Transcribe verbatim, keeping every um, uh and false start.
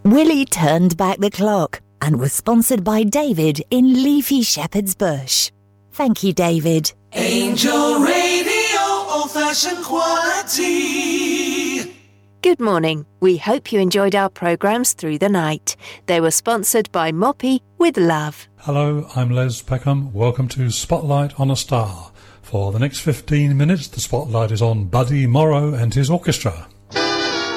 Willie Turned Back the Clock and was sponsored by David in leafy Shepherd's Bush. Thank you, David. Angel Radio, old-fashioned quality. Good morning. We hope you enjoyed our programmes through the night. They were sponsored by Moppy with love. Hello, I'm Les Peckham. Welcome to Spotlight on a Star. For the next fifteen minutes, the spotlight is on Buddy Morrow and his orchestra.